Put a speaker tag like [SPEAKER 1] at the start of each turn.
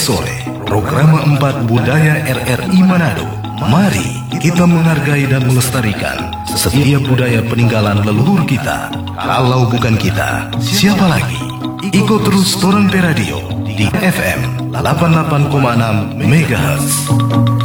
[SPEAKER 1] sore, Programa 4 Budaya RRI Manado. Mari kita menghargai dan melestarikan setiap budaya peninggalan leluhur kita. Kalau bukan kita, siapa lagi? Ikut terus Toran Radio di FM 88,6 MHz.